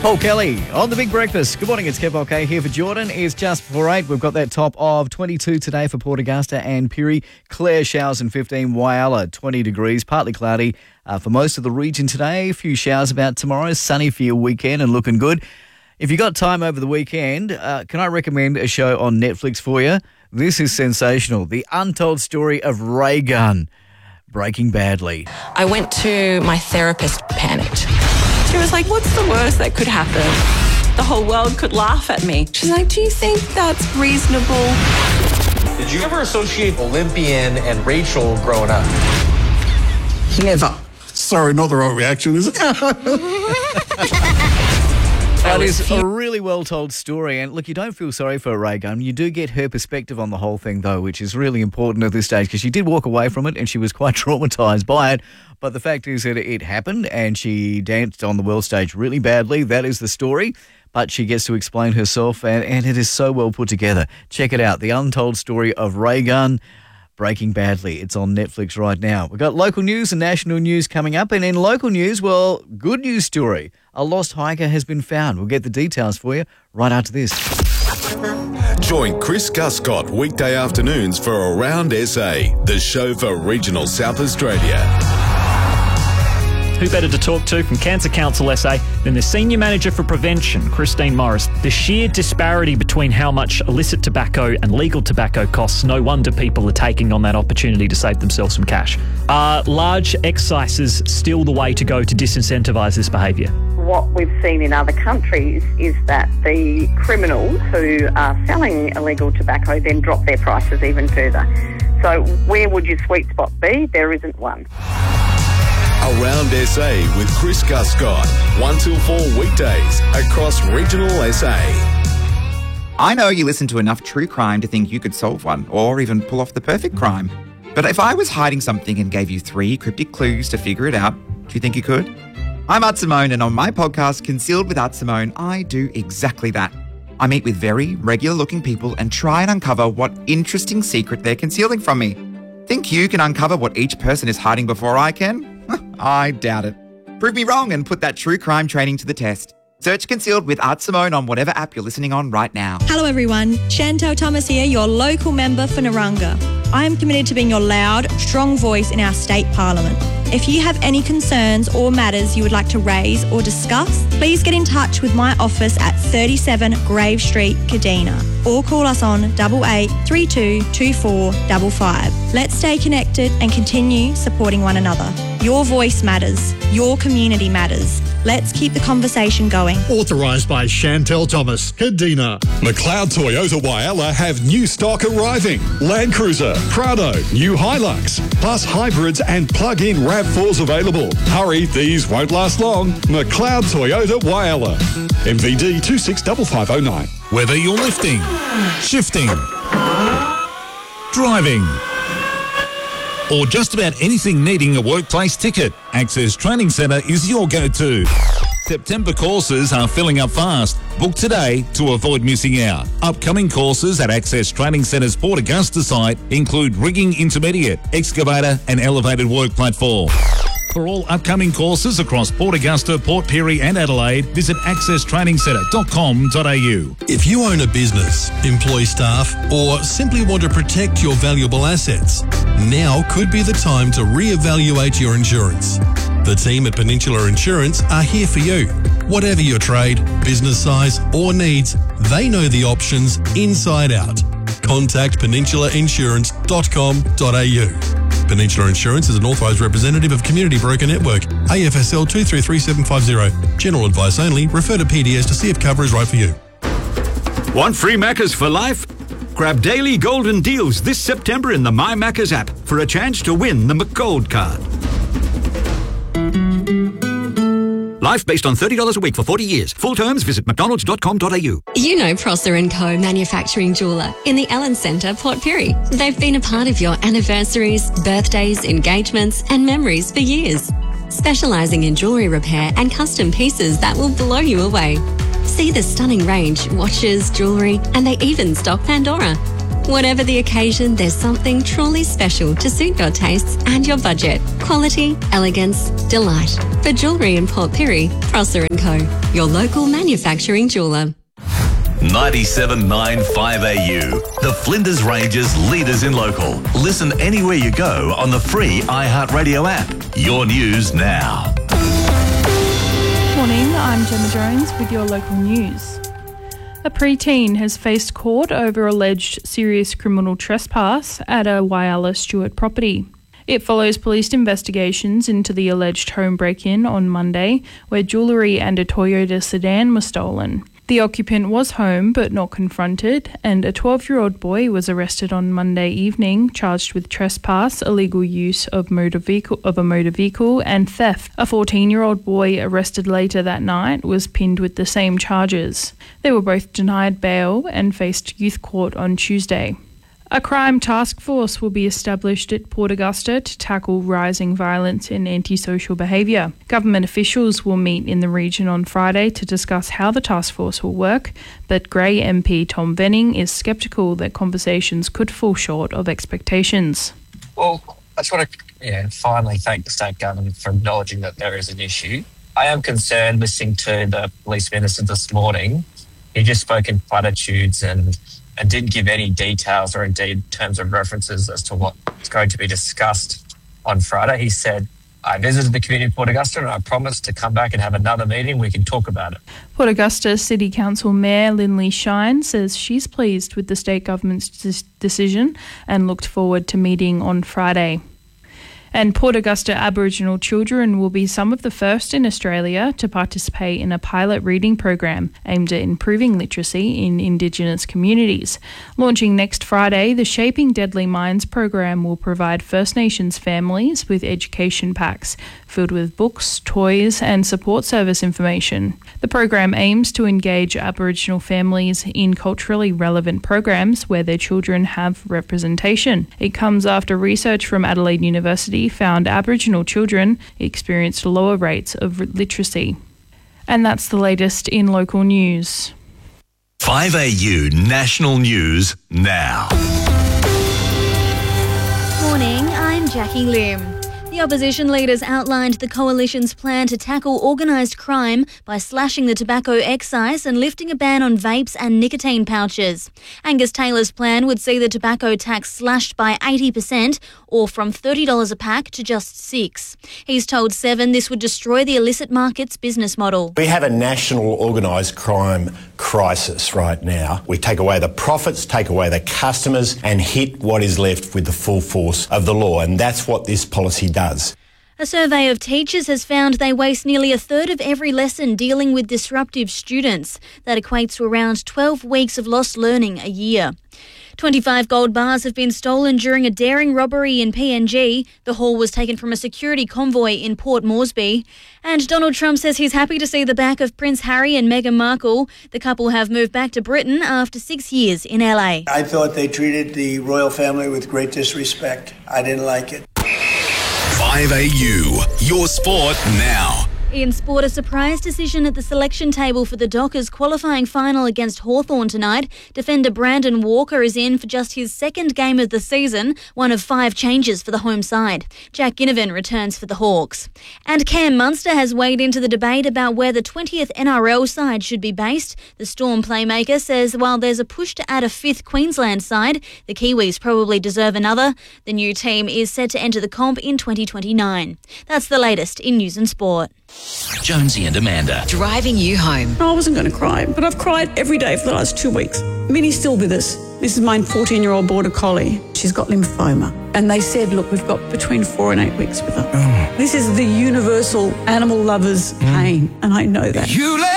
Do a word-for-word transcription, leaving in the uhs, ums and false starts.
Paul Kelly on The Big Breakfast. Good morning, it's Kev OK here for Jordan. It's just before eight. We've got that top of twenty-two today for Port Augusta and Pirie. Clare showers and fifteen. Whyalla, twenty degrees, partly cloudy uh, for most of the region today. A few showers about tomorrow. Sunny for your weekend and looking good. If you got time over the weekend, uh, can I recommend a show on Netflix for you? This is sensational. The Untold Story of Ray Gunn. Breaking Badly. I went to my therapist, panicked. She was like, what's the worst that could happen? The whole world could laugh at me. She's like, do you think that's reasonable? Did you ever associate Olympian and Rachel growing up? Never. Sorry, not the right reaction, is it? That is a really well-told story. And look, you don't feel sorry for Ray Gunn. You do get her perspective on the whole thing, though, which is really important at this stage because she did walk away from it and she was quite traumatised by it. But the fact is that it happened and she danced on the world stage really badly. That is the story. But she gets to explain herself and, and it is so well put together. Check it out. The Untold Story of Ray Gunn. Breaking Badly. It's on Netflix right now. We've got local news and national news coming up. And in local news, well, good news story. A lost hiker has been found. We'll get the details for you right after this. Join Chris Guscott weekday afternoons for Around S A, the show for regional South Australia. Who better to talk to from Cancer Council S A than the Senior Manager for Prevention, Christine Morris? The sheer disparity between how much illicit tobacco and legal tobacco costs, no wonder people are taking on that opportunity to save themselves some cash. Are large excises still the way to go to disincentivise this behaviour? What we've seen in other countries is that the criminals who are selling illegal tobacco then drop their prices even further. So where would your sweet spot be? There isn't one. Around S A with Chris Guscott, one till four weekdays across regional S A. I know you listen to enough true crime to think you could solve one or even pull off the perfect crime. But if I was hiding something and gave you three cryptic clues to figure it out, do you think you could? I'm Art Simone, and on my podcast, Concealed with Art Simone, I do exactly that. I meet with very regular-looking people and try and uncover what interesting secret they're concealing from me. Think you can uncover what each person is hiding before I can? I doubt it. Prove me wrong and put that true crime training to the test. Search Concealed with Art Simone on whatever app you're listening on right now. Hello everyone, Chantel Thomas here, your local member for Narunga. I am committed to being your loud, strong voice in our state parliament. If you have any concerns or matters you would like to raise or discuss, please get in touch with my office at thirty-seven Grave Street, Kadina, or call us on eight eight three two two four five five. Let's stay connected and continue supporting one another. Your voice matters. Your community matters. Let's keep the conversation going. Authorised by Chantel Thomas, Kadina. McLeod Toyota Whyalla have new stock arriving. Land Cruiser, Prado, new Hilux, plus hybrids and plug-in RAV fours available. Hurry, these won't last long. McLeod Toyota Whyalla. M V D two six five five oh nine. Whether you're lifting, shifting, driving, or just about anything needing a workplace ticket, Access Training Centre is your go-to. September courses are filling up fast. Book today to avoid missing out. Upcoming courses at Access Training Centre's Port Augusta site include rigging intermediate, excavator and elevated work platform. For all upcoming courses across Port Augusta, Port Pirie and Adelaide, visit access training centre dot com dot a u. If you own a business, employ staff, or simply want to protect your valuable assets, now could be the time to re-evaluate your insurance. The team at Peninsula Insurance are here for you. Whatever your trade, business size or needs, they know the options inside out. Contact peninsula insurance dot com dot a u. Peninsula Insurance is an authorised representative of Community Broker Network, A F S L two three three seven five zero. General advice only. Refer to P D S to see if cover is right for you. Want free Maccas for life? Grab daily golden deals this September in the My Maccas app for a chance to win the McGold card. Life based on thirty dollars a week for forty years. Full terms, visit mcdonalds dot com dot a u. You know Prosser and Co Manufacturing Jeweller in the Ellen Centre, Port Pirie. They've been a part of your anniversaries, birthdays, engagements and memories for years. Specialising in jewellery repair and custom pieces that will blow you away. See the stunning range, watches, jewellery, and they even stock Pandora. Whatever the occasion, there's something truly special to suit your tastes and your budget. Quality, elegance, delight. For jewellery in Port Pirie, Prosser and Co, your local manufacturing jeweller. ninety-seven point nine five A U, the Flinders Ranges leaders in local. Listen anywhere you go on the free iHeartRadio app. Your news now. Morning, I'm Gemma Jones with your local news. A preteen has faced court over alleged serious criminal trespass at a Whyalla Stewart property. It follows police investigations into the alleged home break-in on Monday, where jewellery and a Toyota sedan were stolen. The occupant was home but not confronted, and a twelve-year-old boy was arrested on Monday evening, charged with trespass, illegal use of motor vehicle of a motor vehicle, and theft. A fourteen-year-old boy arrested later that night was pinned with the same charges. They were both denied bail and faced youth court on Tuesday. A crime task force will be established at Port Augusta to tackle rising violence and antisocial behaviour. Government officials will meet in the region on Friday to discuss how the task force will work, but Grey M P Tom Venning is sceptical that conversations could fall short of expectations. Well, I just want to yeah, finally thank the state government for acknowledging that there is an issue. I am concerned listening to the police minister this morning. He just spoke in platitudes and and didn't give any details or indeed terms of references as to what's going to be discussed on Friday. He said, I visited the community of Port Augusta and I promised to come back and have another meeting. We can talk about it. Port Augusta City Council Mayor Lindley Shine says she's pleased with the state government's des- decision and looked forward to meeting on Friday. And Port Augusta Aboriginal children will be some of the first in Australia to participate in a pilot reading program aimed at improving literacy in Indigenous communities. Launching next Friday, the Shaping Deadly Minds program will provide First Nations families with education packs filled with books, toys and support service information. The program aims to engage Aboriginal families in culturally relevant programs where their children have representation. It comes after research from Adelaide University found Aboriginal children experienced lower rates of literacy. And that's the latest in local news. five A U National News now. Morning, I'm Jackie Lim. The opposition leaders outlined the coalition's plan to tackle organised crime by slashing the tobacco excise and lifting a ban on vapes and nicotine pouches. Angus Taylor's plan would see the tobacco tax slashed by eighty percent, or from thirty dollars a pack to just six. He's told Seven this would destroy the illicit market's business model. We have a national organised crime crisis right now. We take away the profits, take away the customers and hit what is left with the full force of the law, and that's what this policy does. A survey of teachers has found they waste nearly a third of every lesson dealing with disruptive students. That equates to around twelve weeks of lost learning a year. twenty-five gold bars have been stolen during a daring robbery in P N G. The haul was taken from a security convoy in Port Moresby. And Donald Trump says he's happy to see the back of Prince Harry and Meghan Markle. The couple have moved back to Britain after six years in L A. I thought they treated the royal family with great disrespect. I didn't like it. five A U, your sport now. In sport, a surprise decision at the selection table for the Dockers qualifying final against Hawthorn tonight. Defender Brandon Walker is in for just his second game of the season, one of five changes for the home side. Jack Ginnivan returns for the Hawks. And Cam Munster has weighed into the debate about where the twentieth N R L side should be based. The Storm playmaker says while there's a push to add a fifth Queensland side, the Kiwis probably deserve another. The new team is set to enter the comp in twenty twenty-nine. That's the latest in news and sport. Jonesy and Amanda. Driving you home. I wasn't going to cry, but I've cried every day for the last two weeks. Minnie's still with us. This is my fourteen-year-old border collie. She's got lymphoma. And they said, look, we've got between four and eight weeks with her. Oh. This is the universal animal lover's pain, and I know that. You let